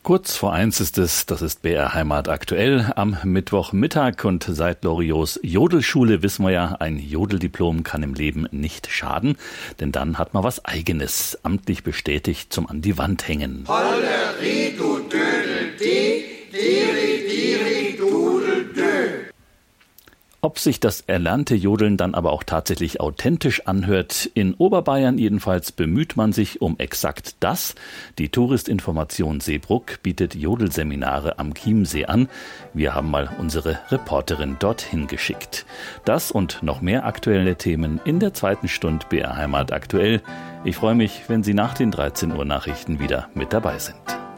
Kurz vor 1 ist es, das ist BR Heimat aktuell am Mittwochmittag und seit Loriots Jodelschule wissen wir ja, ein Jodeldiplom kann im Leben nicht schaden, denn dann hat man was Eigenes, amtlich bestätigt zum an die Wand hängen. Holleri, du Dödel, diri, dudel, dö. Ob sich das erlernte Jodeln dann aber auch tatsächlich authentisch anhört, in Oberbayern jedenfalls bemüht man sich um exakt das. Die Touristinformation Seebrugg bietet Jodelseminare am Chiemsee an. Wir haben mal unsere Reporterin dorthin geschickt. Das und noch mehr aktuelle Themen in der zweiten Stunde BR Heimat aktuell. Ich freue mich, wenn Sie nach den 13 Uhr Nachrichten wieder mit dabei sind.